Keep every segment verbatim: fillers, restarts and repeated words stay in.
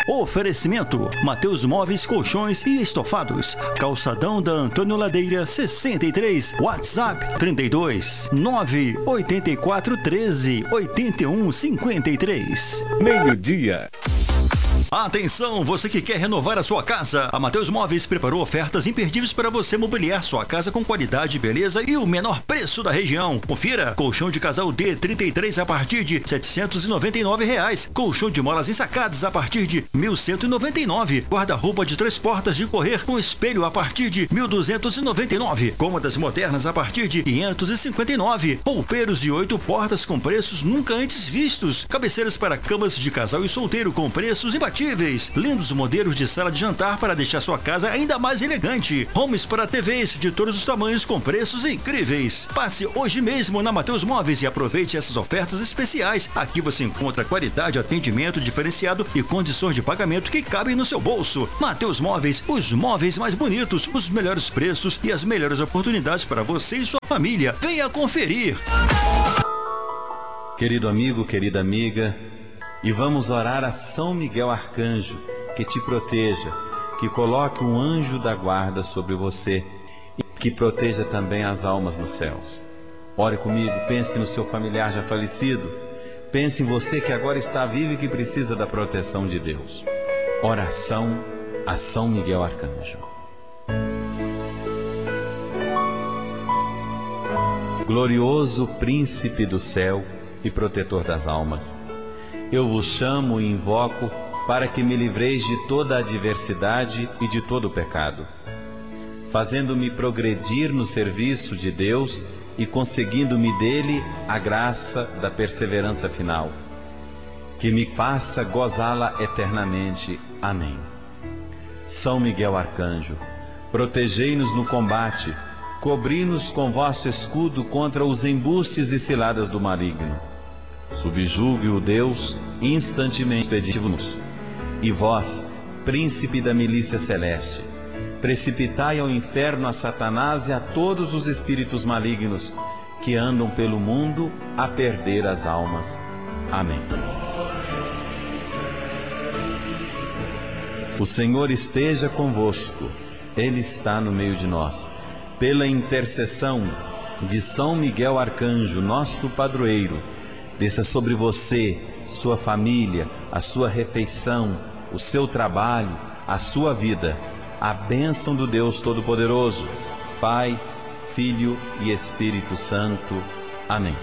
Oferecimento: Mateus Móveis, Colchões e Estofados. Calçadão da Antônio Ladeira, sessenta e três. WhatsApp trinta e dois, nove oito quatro, treze, oitenta e um, cinquenta e três. Meio-dia. Atenção, você que quer renovar a sua casa. A Mateus Móveis preparou ofertas imperdíveis para você mobiliar sua casa com qualidade, beleza e o menor preço da região. Confira: colchão de casal D trinta e três a partir de setecentos e noventa e nove reais. Colchão de molas ensacadas a partir de mil cento e noventa e nove. Guarda-roupa de três portas de correr com espelho a partir de mil duzentos e noventa e nove. Cômodas modernas a partir de quinhentos e cinquenta e nove. Roupeiros de oito portas com preços nunca antes vistos. Cabeceiras para camas de casal e solteiro com preços imbatíveis. Lindos modelos de sala de jantar para deixar sua casa ainda mais elegante. Homes para T Vs de todos os tamanhos com preços incríveis. Passe hoje mesmo na Mateus Móveis e aproveite essas ofertas especiais. Aqui você encontra qualidade, atendimento diferenciado e condições de pagamento que cabem no seu bolso. Mateus Móveis, os móveis mais bonitos, os melhores preços e as melhores oportunidades para você e sua família. Venha conferir. Querido amigo, querida amiga, e vamos orar a São Miguel Arcanjo, que te proteja, que coloque um anjo da guarda sobre você e que proteja também as almas nos céus. Ore comigo, pense no seu familiar já falecido, pense em você que agora está vivo e que precisa da proteção de Deus. Oração a São Miguel Arcanjo. Glorioso príncipe do céu e protetor das almas, eu vos chamo e invoco para que me livreis de toda a adversidade e de todo o pecado, fazendo-me progredir no serviço de Deus e conseguindo-me dele a graça da perseverança final, que me faça gozá-la eternamente. Amém. São Miguel Arcanjo, protegei-nos no combate, cobri-nos com vosso escudo contra os embustes e ciladas do maligno. Subjugue-o Deus, instantemente pedimos. E vós, príncipe da milícia celeste, precipitai ao inferno a Satanás e a todos os espíritos malignos que andam pelo mundo a perder as almas. Amém. O Senhor esteja convosco, Ele está no meio de nós. Pela intercessão de São Miguel Arcanjo, nosso padroeiro, desça sobre você, sua família, a sua refeição, o seu trabalho, a sua vida, a bênção do Deus Todo-Poderoso, Pai, Filho e Espírito Santo. Amém.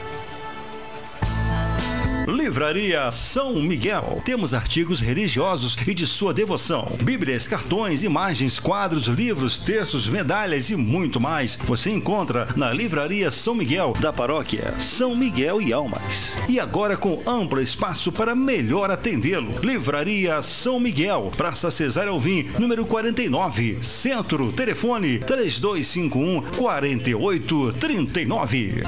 Livraria São Miguel. Temos artigos religiosos e de sua devoção. Bíblias, cartões, imagens, quadros, livros, textos, medalhas e muito mais. Você encontra na Livraria São Miguel, da paróquia São Miguel e Almas. E agora com amplo espaço para melhor atendê-lo. Livraria São Miguel, Praça Cesário Alvim, número quarenta e nove, Centro. Telefone três dois cinco um, quatro oito três nove.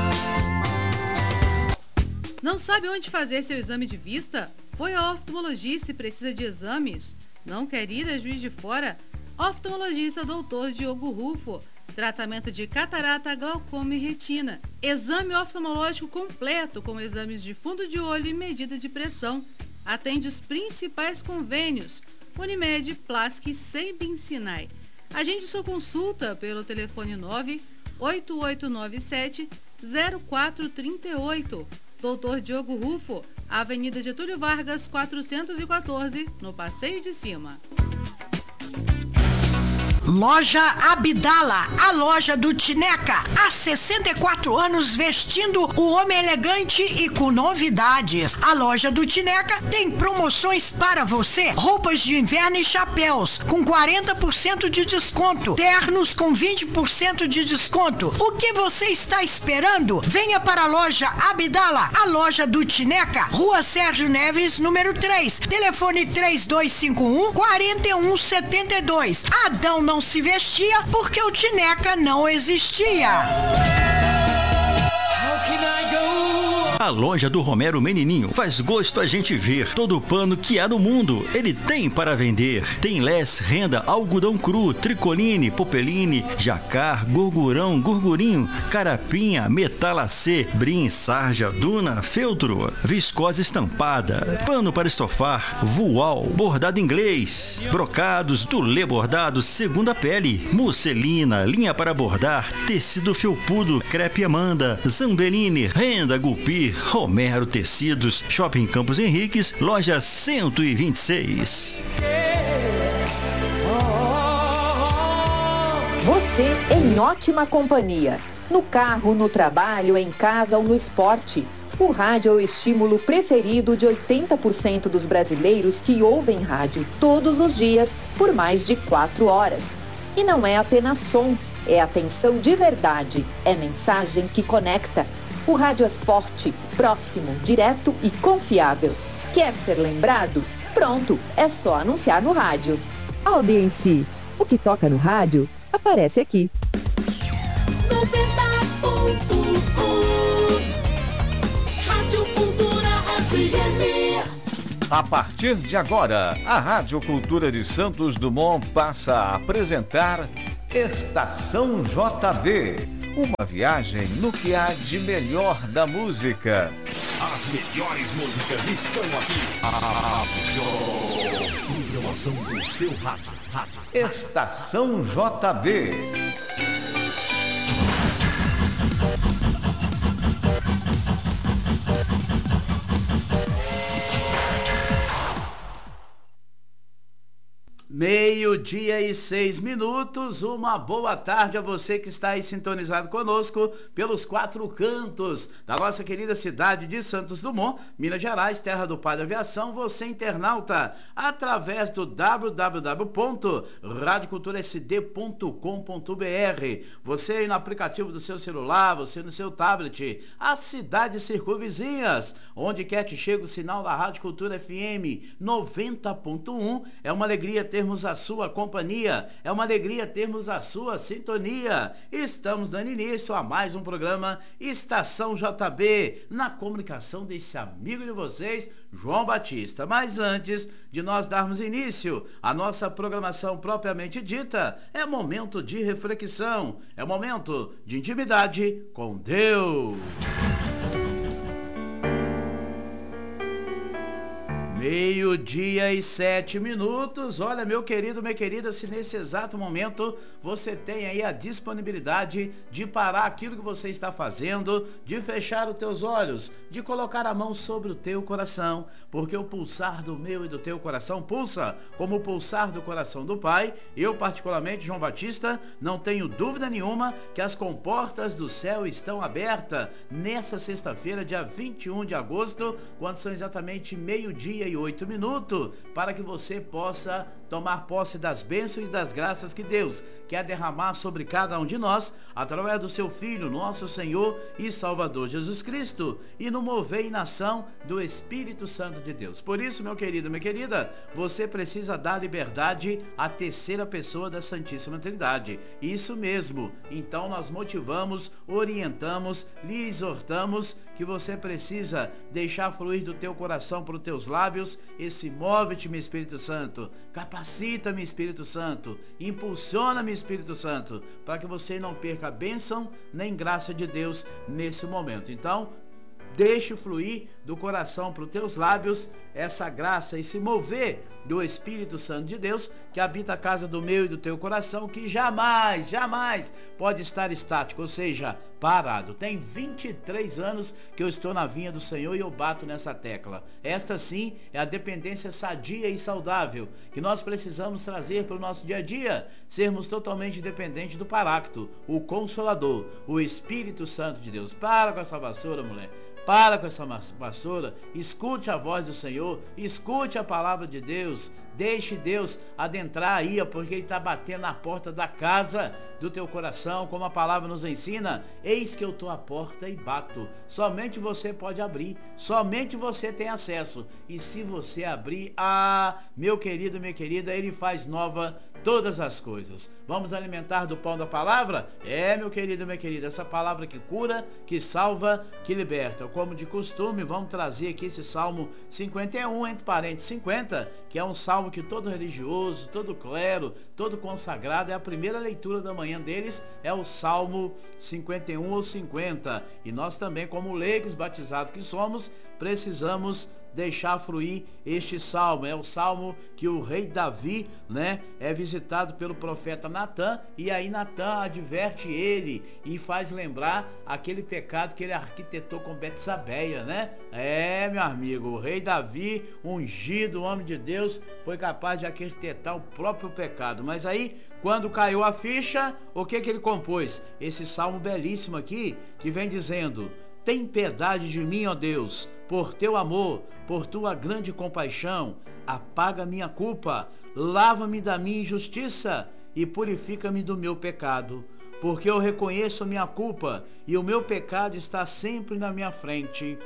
Não sabe onde fazer seu exame de vista? Foi ao oftalmologista e precisa de exames? Não quer ir a Juiz de Fora? Oftalmologista doutor Diogo Rufo. Tratamento de catarata, glaucoma e retina. Exame oftalmológico completo com exames de fundo de olho e medida de pressão. Atende os principais convênios: Unimed, Plasc e Sembin Sinai. Agende sua consulta pelo telefone nove oito oito nove sete zero quatro três oito. doutor Diogo Rufo, Avenida Getúlio Vargas, quatrocentos e quatorze, no Passeio de Cima. Loja Abdala, a loja do Tineca, há sessenta e quatro anos vestindo o homem elegante e com novidades. A loja do Tineca tem promoções para você: roupas de inverno e chapéus com quarenta por cento de desconto, ternos com vinte por cento de desconto. O que você está esperando? Venha para a loja Abdala, a loja do Tineca, Rua Sérgio Neves, número três, telefone três dois cinco um, quatro um sete dois. Adão não se vestia porque o Tineca não existia. A loja do Romero Menininho faz gosto a gente ver. Todo o pano que há no mundo, ele tem para vender. Tem less, renda, algodão cru, tricoline, popeline, jacar, gorgurão, gorgurinho, carapinha, metalacê, brim, sarja, duna, feltro, viscose estampada, pano para estofar, voal, bordado inglês, brocados, dulê bordado, segunda pele, musselina, linha para bordar, tecido felpudo, crepe Amanda, Zambeline, renda Gupi, Romero Tecidos, Shopping Campos Henriques, loja cento e vinte e seis. Você em ótima companhia. No carro, no trabalho, em casa ou no esporte. O rádio é o estímulo preferido de oitenta por cento dos brasileiros que ouvem rádio todos os dias por mais de quatro horas. E não é apenas som, é atenção de verdade, é mensagem que conecta. O rádio é forte, próximo, direto e confiável. Quer ser lembrado? Pronto, é só anunciar no rádio. Audiência, o que toca no rádio aparece aqui. noventa ponto um Rádio Cultura F M. A partir de agora, a Rádio Cultura de Santos Dumont passa a apresentar Estação J B, uma viagem no que há de melhor da música. As melhores músicas estão aqui. A melhor programação do seu rádio. rádio. Estação J B. Meio-dia e seis minutos, uma boa tarde a você que está aí sintonizado conosco pelos quatro cantos da nossa querida cidade de Santos Dumont, Minas Gerais, terra do pai da aviação. Você internauta, através do w w w ponto rádio cultura s d ponto com ponto b r, você aí no aplicativo do seu celular, você no seu tablet, as cidades circunvizinhas, onde quer que chegue o sinal da Rádio Cultura F M noventa ponto um, é uma alegria ter termos a sua companhia, é uma alegria termos a sua sintonia. Estamos dando início a mais um programa Estação J B, na comunicação desse amigo de vocês, João Batista. Mas antes de nós darmos início à nossa programação propriamente dita, é momento de reflexão, é momento de intimidade com Deus. Meio-dia e sete minutos. Olha, meu querido, minha querida, se nesse exato momento você tem aí a disponibilidade de parar aquilo que você está fazendo, de fechar os teus olhos, de colocar a mão sobre o teu coração, porque o pulsar do meu e do teu coração pulsa como o pulsar do coração do Pai. Eu, particularmente, João Batista, não tenho dúvida nenhuma que as comportas do céu estão abertas nessa sexta-feira, dia vinte e um de agosto, quando são exatamente meio-dia e oito minutos, para que você possa tomar posse das bênçãos e das graças que Deus quer derramar sobre cada um de nós, através do seu Filho, nosso Senhor e Salvador Jesus Cristo, e no mover em ação do Espírito Santo de Deus. Por isso, meu querido, minha querida, você precisa dar liberdade à terceira pessoa da Santíssima Trindade. Isso mesmo. Então nós motivamos, orientamos, lhe exortamos que você precisa deixar fluir do teu coração para os teus lábios esse move-te, meu Espírito Santo, capacita-me, Espírito Santo, impulsiona-me, Espírito Santo, para que você não perca a bênção nem graça de Deus nesse momento. Então, deixe fluir do coração para os teus lábios essa graça, esse mover do Espírito Santo de Deus, que habita a casa do meu e do teu coração, que jamais, jamais pode estar estático, ou seja, parado. Tem vinte e três anos que eu estou na vinha do Senhor e eu bato nessa tecla. Esta sim é a dependência sadia e saudável que nós precisamos trazer para o nosso dia a dia, sermos totalmente dependentes do Paráclito, o Consolador, o Espírito Santo de Deus. Para com essa vassoura, mulher. Para com essa vassoura, escute a voz do Senhor Senhor. Escute a palavra de Deus. Deixe Deus adentrar aí, ó, porque Ele está batendo na porta da casa do teu coração, como a palavra nos ensina. Eis que eu estou à porta e bato. Somente você pode abrir, somente você tem acesso. E se você abrir, ah, meu querido, minha querida, Ele faz nova todas as coisas. Vamos alimentar do pão da palavra? É, meu querido, minha querida, essa palavra que cura, que salva, que liberta. Como de costume, vamos trazer aqui esse Salmo cinquenta e um, entre parênteses cinquenta, que é um salmo que todo religioso, todo clero, todo consagrado, é a primeira leitura da manhã deles, é o Salmo cinquenta e um ou cinquenta. E nós também, como leigos batizados que somos, precisamos deixar fluir este salmo. É o salmo que o rei Davi, né, é visitado pelo profeta Natã, e aí Natã adverte ele e faz lembrar aquele pecado que ele arquitetou com Betsabeia, né? É, meu amigo, o rei Davi, ungido, homem de Deus, foi capaz de arquitetar o próprio pecado. Mas aí, quando caiu a ficha, o que que ele compôs? Esse salmo belíssimo aqui, que vem dizendo: tem piedade de mim, ó Deus, por teu amor, por tua grande compaixão, apaga minha culpa, lava-me da minha injustiça e purifica-me do meu pecado, porque eu reconheço a minha culpa e o meu pecado está sempre na minha frente.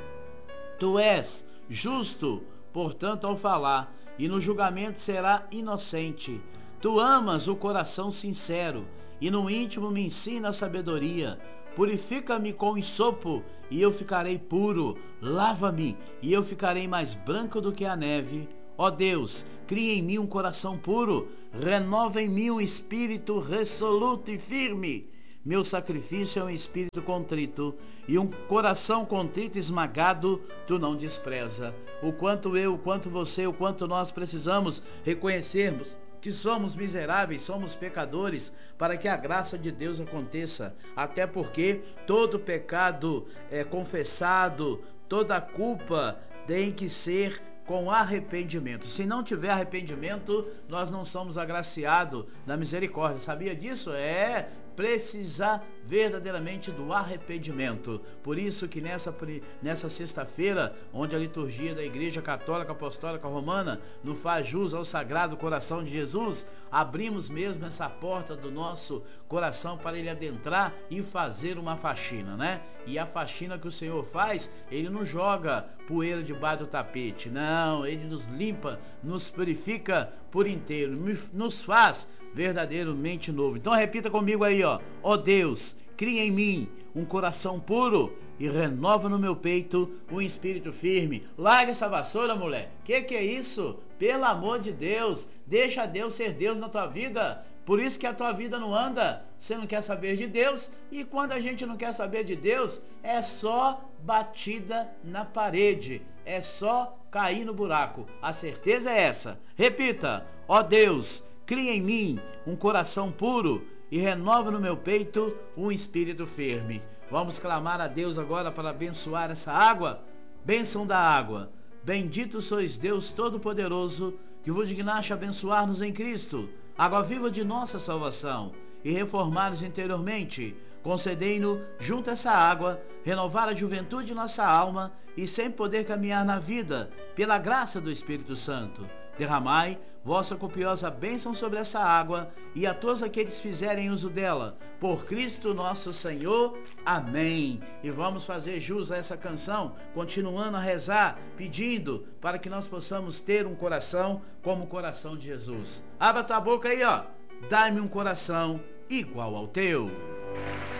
Tu és justo, portanto, ao falar, e no julgamento será inocente. Tu amas o coração sincero, e no íntimo me ensina a sabedoria. Purifica-me com ensopo, e eu ficarei puro. Lava-me, e eu ficarei mais branco do que a neve. Ó Deus, cria em mim um coração puro, renova em mim um espírito resoluto e firme. Meu sacrifício é um espírito contrito, e um coração contrito e esmagado tu não despreza. O quanto eu, o quanto você, o quanto nós precisamos reconhecermos que somos miseráveis, somos pecadores, para que a graça de Deus aconteça. Até porque todo pecado é confessado, toda culpa tem que ser com arrependimento. Se não tiver arrependimento, nós não somos agraciados da misericórdia. Sabia disso? É, precisa verdadeiramente do arrependimento. Por isso que nessa, nessa sexta-feira, onde a liturgia da Igreja Católica Apostólica Romana não faz jus ao Sagrado Coração de Jesus, abrimos mesmo essa porta do nosso coração para Ele adentrar e fazer uma faxina, né? E a faxina que o Senhor faz, Ele não joga poeira debaixo do tapete, não, Ele nos limpa, nos purifica por inteiro, nos faz verdadeiramente novo. Então repita comigo aí, ó: ó Deus, cria em mim um coração puro e renova no meu peito um espírito firme. Larga essa vassoura, mulher. Que que é isso? Pelo amor de Deus, deixa Deus ser Deus na tua vida. Por isso que a tua vida não anda. Você não quer saber de Deus, e quando a gente não quer saber de Deus, é só batida na parede, é só cair no buraco. A certeza é essa. Repita: ó Deus, cria em mim um coração puro e renova no meu peito um espírito firme. Vamos clamar a Deus agora para abençoar essa água. Bênção da água. Bendito sois Deus Todo-Poderoso, que vos dignaste abençoar-nos em Cristo, água viva de nossa salvação, e reformar-nos interiormente. Concedei-nos, junto a essa água, renovar a juventude de nossa alma e sempre poder caminhar na vida, pela graça do Espírito Santo. Derramai vossa copiosa bênção sobre essa água e a todos aqueles que fizerem uso dela, por Cristo nosso Senhor. Amém. E vamos fazer jus a essa canção, continuando a rezar, pedindo para que nós possamos ter um coração como o coração de Jesus. Abra tua boca aí, ó. Dai-me um coração igual ao teu.